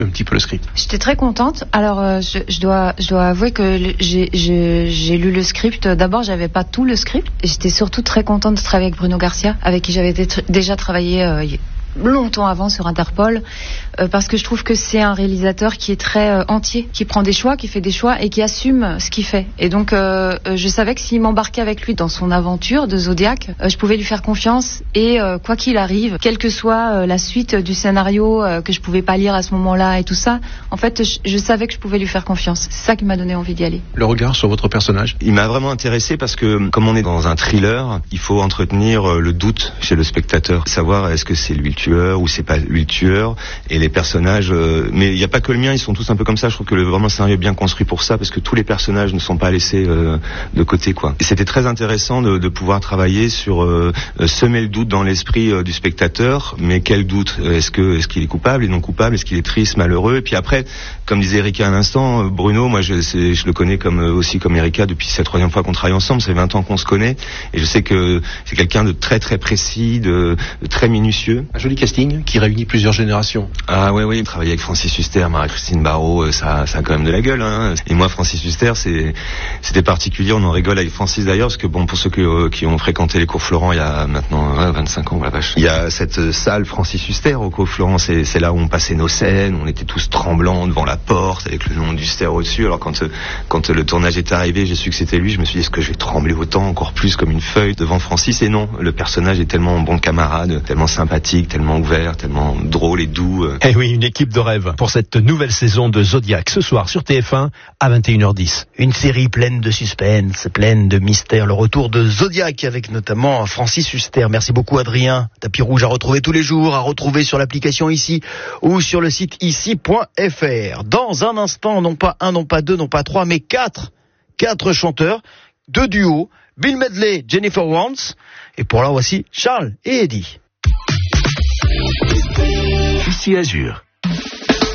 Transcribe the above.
un petit peu le script. J'étais très contente. Alors, je dois avouer que j'ai lu le script. D'abord, j'avais pas tout le script. J'étais surtout très contente de travailler avec Bruno Garcia, avec qui j'avais déjà travaillé longtemps avant sur Interpol, parce que je trouve que c'est un réalisateur qui est très entier, qui prend des choix, qui fait des choix et qui assume ce qu'il fait. Et donc je savais que s'il m'embarquait avec lui dans son aventure de Zodiac, je pouvais lui faire confiance et quoi qu'il arrive, quelle que soit la suite du scénario que je pouvais pas lire à ce moment-là et tout ça, en fait je savais que je pouvais lui faire confiance. C'est ça qui m'a donné envie d'y aller. Le regard sur votre personnage? Il m'a vraiment intéressé parce que comme on est dans un thriller, il faut entretenir le doute chez le spectateur, savoir est-ce que c'est lui le tueur ou c'est pas lui le tueur, et les personnages mais il n'y a pas que le mien, ils sont tous un peu comme ça. Je trouve que vraiment le scénario est bien construit pour ça, parce que tous les personnages ne sont pas laissés de côté, quoi. Et c'était très intéressant de pouvoir travailler sur semer le doute dans l'esprit du spectateur. Mais quel doute? Est-ce qu'il est coupable et non coupable? Est-ce qu'il est triste, malheureux? Et puis après, comme disait Erika à l'instant, Bruno, moi je le connais aussi comme Erika depuis cette 3e fois qu'on travaille ensemble. Ça fait 20 ans qu'on se connaît, et je sais que c'est quelqu'un de très très précis, de très minutieux. Un joli casting qui réunit plusieurs générations. Ah oui, travailler avec Francis Huster, Marie-Christine Barrault, ça a quand même de la gueule, hein. Et moi, Francis Huster, c'était particulier. On en rigole avec Francis d'ailleurs, parce que bon, pour ceux qui ont fréquenté les cours Florent il y a maintenant 25 ans, la vache. Il y a cette salle Francis Huster au cours Florent, c'est là où on passait nos scènes. On était tous tremblants devant la porte avec le nom d'Huster au-dessus. Alors quand le tournage est arrivé, j'ai su que c'était lui. Je me suis dit, est-ce que je vais trembler autant, encore plus comme une feuille devant Francis? Et non, le personnage est tellement bon camarade, tellement sympathique, tellement ouvert, tellement drôle et doux. Eh oui, une équipe de rêve pour cette nouvelle saison de Zodiac, ce soir sur TF1 à 21h10. Une série pleine de suspense, pleine de mystère. Le retour de Zodiac avec notamment Francis Huster. Merci beaucoup Adrien. Tapis rouge à retrouver tous les jours, à retrouver sur l'application ici ou sur le site ici.fr. Dans un instant, non pas un, non pas deux, non pas trois, mais quatre chanteurs, 2 duos, Bill Medley, Jennifer Warnes, et pour là voici Charles et Eddie. Ici Azur.